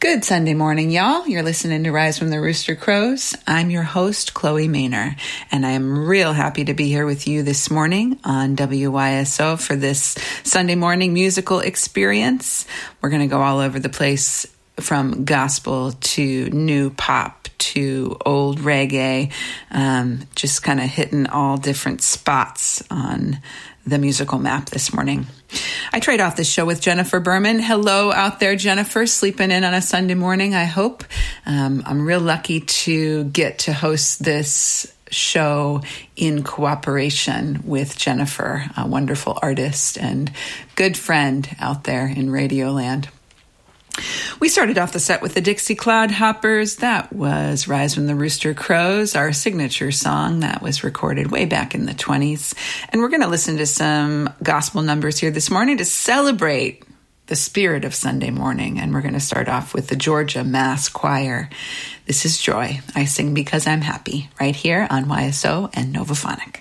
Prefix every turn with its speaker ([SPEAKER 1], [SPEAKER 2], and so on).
[SPEAKER 1] Good Sunday morning, y'all. You're listening to Rise from the Rooster Crows. I'm your host, Chloe Maynor, and I am real happy to be here with you this morning on WYSO for this Sunday morning musical experience. We're going to go all over the place, from gospel to new pop to old reggae, just kind of hitting all different spots on the musical map this morning. I trade off this show with Jennifer Berman. Hello out there, Jennifer, sleeping in on a Sunday morning, I hope. I'm real lucky to get to host this show in cooperation with Jennifer, a wonderful artist and good friend out there in Radioland. We started off the set with the Dixie Cloudhoppers. That was Rise from the Rooster Crows, our signature song that was recorded way back in the 20s. And we're going to listen to some gospel numbers here this morning to celebrate the spirit of Sunday morning. And we're going to start off with the Georgia Mass Choir. This is Joy. I sing because I'm happy, right here on YSO and Novaphonic.